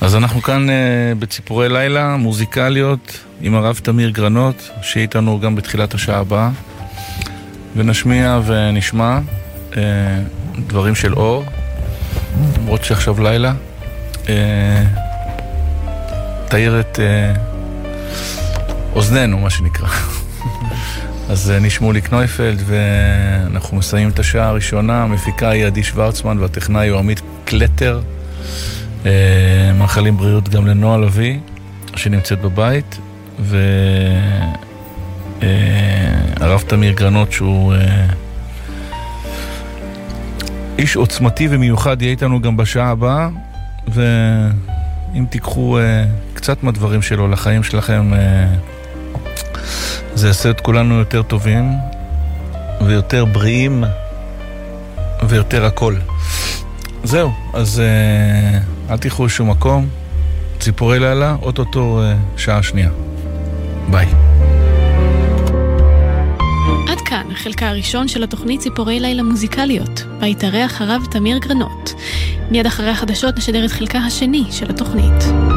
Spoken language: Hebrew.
אז אנחנו כאן בציפורי לילה, מוזיקליות, עם הרב תמיר גרנות, שאיתנו גם בתחילת השעה הבאה, ונשמיע ונשמע דברים של אור, למרות שעכשיו לילה, תאיר את אוזננו, מה שנקרא. אז נשמעולי קנויפלד, ואנחנו מסיימים את השעה הראשונה. המפיקה היא עדי שוורצמן, והטכנאי הוא עמית קלטר. מאחלים בריאות גם לנועה לוי, שנמצאת בבית, והרב תמיר גרנות, שהוא איש עוצמתי ומיוחד, יהיה איתנו גם בשעה הבאה, ואם תיקחו קצת מהדברים שלו לחיים שלכם, זה יעשה את כולנו יותר טובים ויותר בריאים ויותר הכל. זהו, אז אל תלכו שום מקום. ציפורי לילה, אוטוטו שעה שנייה. ביי. עד כאן החלקה הראשון של התוכנית ציפורי לילה מוזיקליות, בהתארח הרב תמיר גרנות. מיד אחרי החדשות נשדר את חלקה השני של התוכנית.